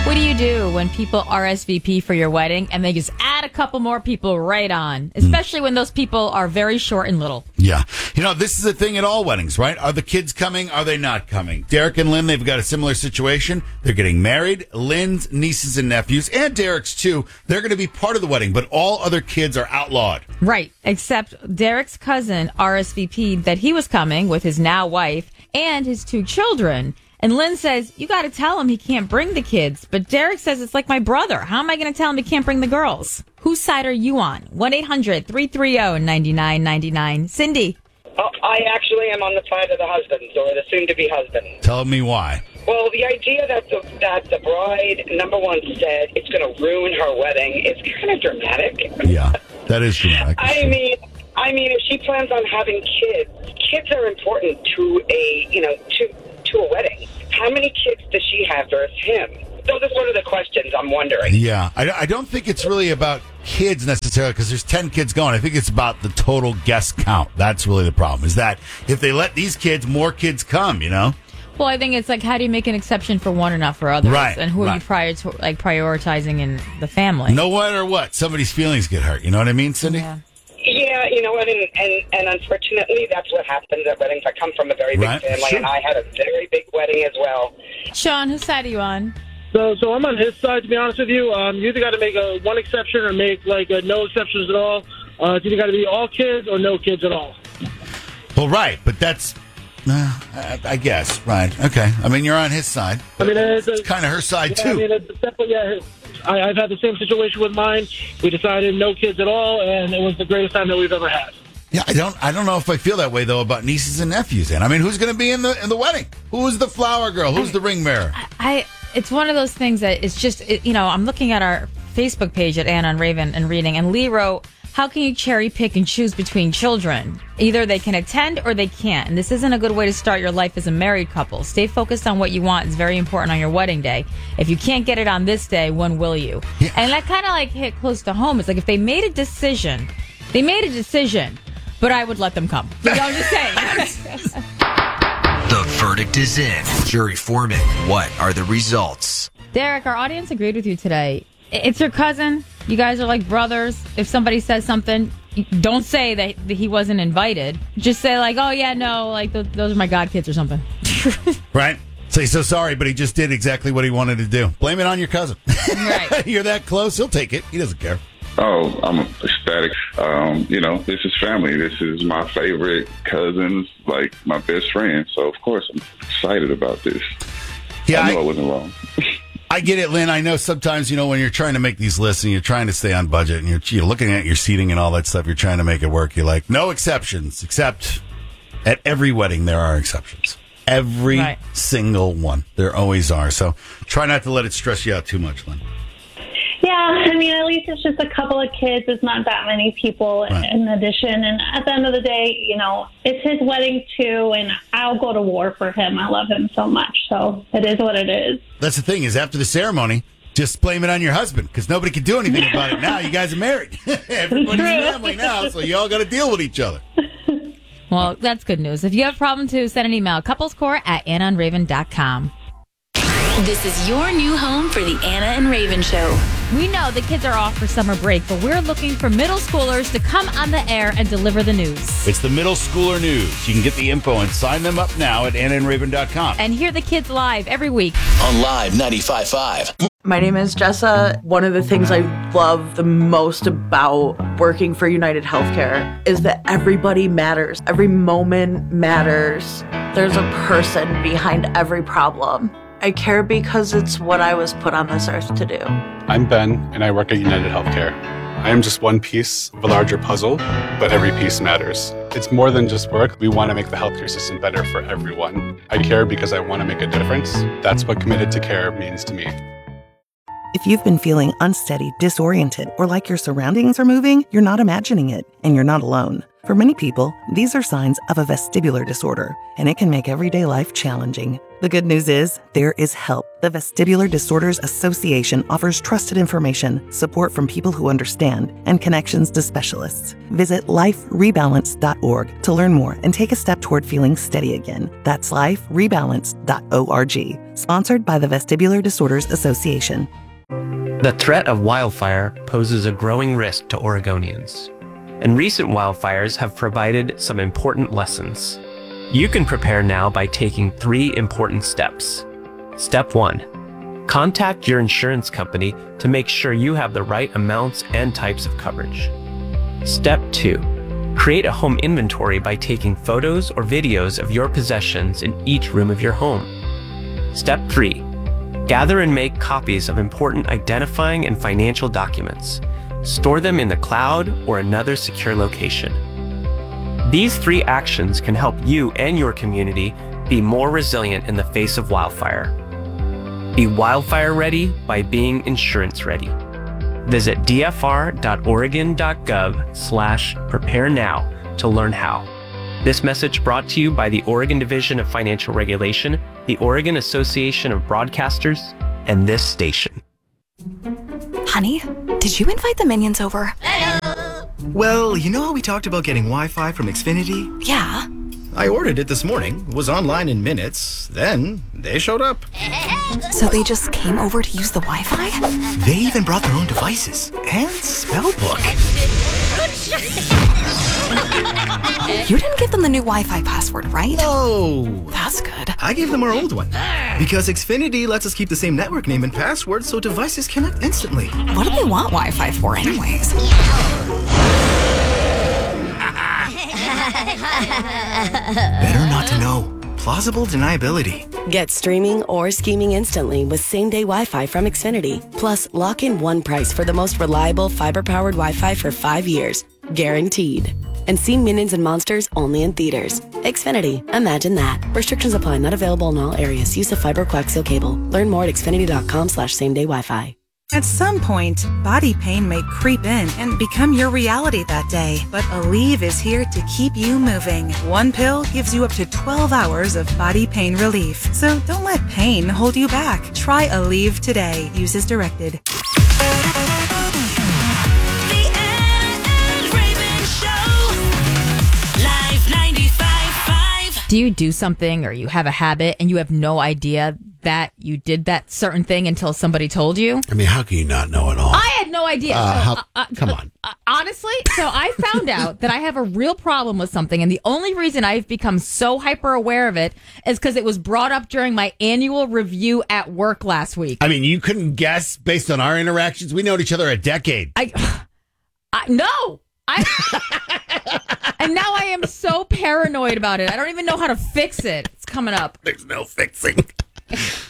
What do you do when people RSVP for your wedding and they just add a couple more people right on, especially when those people are very short and little? Yeah. You know, this is a thing at all weddings, right? Are the kids coming? Are they not coming? Derek and Lynn, they've got a similar situation. They're getting married. Lynn's nieces and nephews, and Derek's too, they're going to be part of the wedding, but all other kids are outlawed. Right, except Derek's cousin RSVP'd that he was coming with his now wife and his 2 children. And Lynn says, you got to tell him he can't bring the kids. But Derek says it's like my brother. How am I going to tell him he can't bring the girls? Whose side are you on? 1-800-330-9999. Cindy. I actually am on the side of the husbands, or the soon-to-be husband. Tell me why. Well, the idea that the bride, number one, said it's going to ruin her wedding is kind of dramatic. Yeah, that is dramatic. I mean, if she plans on having kids are important to a wedding. How many kids does she have versus him? Those are sort of the questions I'm wondering. Yeah, I don't think it's really about kids necessarily, because there's 10 kids going. I think it's about the total guest count. That's really the problem, is that if they let these kids, more kids come, you know? Well, I think it's like, how do you make an exception for one and not for others? Right. And who are you prioritizing in the family? No matter what, somebody's feelings get hurt. You know what I mean, Cindy? Yeah, you know what, and unfortunately, that's what happens at weddings. I come from a very big family, Sure. and I had a very big wedding as well. Sean, whose side are you on? So I'm on his side, to be honest with you. You either got to make a one exception or make no exceptions at all. It's either got to be all kids or no kids at all. Well, right, but that's, I guess, right. Okay. I mean, you're on his side. I mean, it's kind of her side, yeah, too. I mean, it's definitely, I've had the same situation with mine. We decided no kids at all, and it was the greatest time that we've ever had. Yeah, I don't know if I feel that way, though, about nieces and nephews. And I mean, who's going to be in the wedding? Who's the flower girl? Who's the ring bearer? It's one of those things that it's just, I'm looking at our Facebook page at Anna and Raven and reading, and Lee wrote, how can you cherry pick and choose between children? Either they can attend or they can't. And this isn't a good way to start your life as a married couple. Stay focused on what you want. It's very important on your wedding day. If you can't get it on this day, when will you? Yeah. And that kind of hit close to home. It's like if they made a decision, but I would let them come. You know, I'm just saying. The verdict is in. Jury Foreman, what are the results? Derek, our audience agreed with you today. It's your cousin. You guys are like brothers. If somebody says something, don't say that he wasn't invited. Just say oh yeah, no, those are my godkids or something. Right? Say so sorry, but he just did exactly what he wanted to do. Blame it on your cousin. Right. You're that close, he'll take it. He doesn't care. Oh, I'm ecstatic. This is family. This is my favorite cousins, like my best friend. So, of course, I'm excited about this. Yeah, I know I wasn't wrong. I get it, Lynn. I know sometimes, when you're trying to make these lists and you're trying to stay on budget and you're looking at your seating and all that stuff, you're trying to make it work. You're like, no exceptions, except at every wedding there are exceptions. Every single one. There always are. So try not to let it stress you out too much, Lynn. Yeah, I mean, at least it's just a couple of kids. It's not that many people in addition. And at the end of the day, it's his wedding too, and I'll go to war for him. I love him so much. So it is what it is. That's the thing, is after the ceremony, just blame it on your husband, because nobody can do anything about it now. You guys are married. Everybody's family now, so you all got to deal with each other. Well, that's good news. If you have a problem too, send an email, couplescore@AnnaandRaven.com. This is your new home for the Anna and Raven Show. We know the kids are off for summer break, but we're looking for middle schoolers to come on the air and deliver the news. It's the Middle Schooler News. You can get the info and sign them up now at AnnaandRaven.com. And hear the kids live every week. On Live 95.5. My name is Jessa. One of the things I love the most about working for United Healthcare is that everybody matters. Every moment matters. There's a person behind every problem. I care because it's what I was put on this earth to do. I'm Ben, and I work at United Healthcare. I am just one piece of a larger puzzle, but every piece matters. It's more than just work. We want to make the healthcare system better for everyone. I care because I want to make a difference. That's what committed to care means to me. If you've been feeling unsteady, disoriented, or like your surroundings are moving, you're not imagining it, and you're not alone. For many people, these are signs of a vestibular disorder, and it can make everyday life challenging. The good news is, there is help. The Vestibular Disorders Association offers trusted information, support from people who understand, and connections to specialists. Visit liferebalance.org to learn more and take a step toward feeling steady again. That's liferebalance.org. Sponsored by the Vestibular Disorders Association. The threat of wildfire poses a growing risk to Oregonians, and recent wildfires have provided some important lessons. You can prepare now by taking 3 important steps. Step 1. Contact your insurance company to make sure you have the right amounts and types of coverage. Step 2. Create a home inventory by taking photos or videos of your possessions in each room of your home. Step 3. Gather and make copies of important identifying and financial documents. Store them in the cloud or another secure location. These 3 actions can help you and your community be more resilient in the face of wildfire. Be wildfire ready by being insurance ready. Visit dfr.oregon.gov/prepare now to learn how. This message brought to you by the Oregon Division of Financial Regulation, the Oregon Association of Broadcasters, and this station. Honey, did you invite the minions over? Well, you know how we talked about getting Wi-Fi from Xfinity? Yeah. I ordered it this morning, was online in minutes, then they showed up. So they just came over to use the Wi-Fi? They even brought their own devices and spellbook. You didn't give them the new Wi-Fi password, right? No. That's good. I gave them our old one. Because Xfinity lets us keep the same network name and password so devices connect instantly. What do they want Wi-Fi for anyways? Better not to know. Plausible deniability. Get streaming or scheming instantly with same-day Wi-Fi from Xfinity. Plus, lock in one price for the most reliable fiber-powered Wi-Fi for 5 years. Guaranteed. And see Minions and Monsters only in theaters. Xfinity. Imagine that. Restrictions apply. Not available in all areas. Use of fiber coaxial cable. Learn more at xfinity.com/same-day Wi-Fi. At some point, body pain may creep in and become your reality that day. But Aleve is here to keep you moving. One pill gives you up to 12 hours of body pain relief. So don't let pain hold you back. Try Aleve today. Use as directed. Do you do something or you have a habit and you have no idea that you did that certain thing until somebody told you? I mean, how can you not know it all? I had no idea. Come on. Honestly, so I found out that I have a real problem with something, and the only reason I've become so hyper aware of it is because it was brought up during my annual review at work last week. I mean, you couldn't guess based on our interactions. We know each other a decade. No. And now I am so paranoid about it. I don't even know how to fix it. It's coming up. There's no fixing.